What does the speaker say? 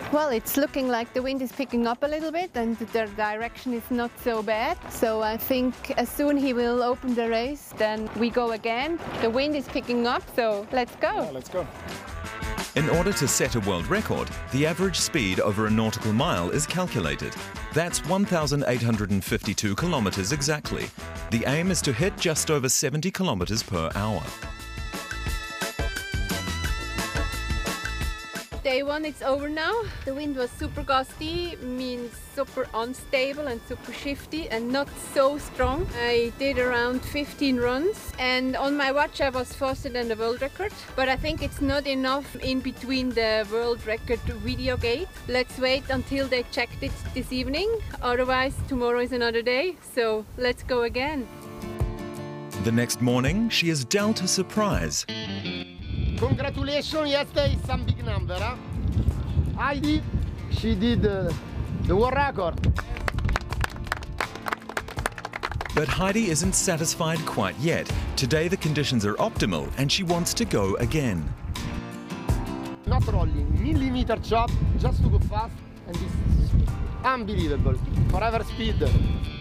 Well, it's looking like the wind is picking up a little bit and the direction is not so bad. So I think as soon he will open the race, then we go again. The wind is picking up, so let's go. Yeah, let's go. In order to set a world record, the average speed over a nautical mile is calculated. That's 1,852 kilometers exactly. The aim is to hit just over 70 kilometers per hour. Day one, it's over now. The wind was super gusty, means super unstable and super shifty and not so strong. I did around 15 runs and on my watch I was faster than the world record. But I think it's not enough in between the world record video gate. Let's wait until they checked it this evening. Otherwise, tomorrow is another day. So let's go again. The next morning, she is dealt a surprise. Congratulations, yesterday is some big number, huh? Heidi, she did the world record. But Heidi isn't satisfied quite yet. Today the conditions are optimal and she wants to go again. Not rolling, millimeter chop, just to go fast, and this is unbelievable. Forever speed.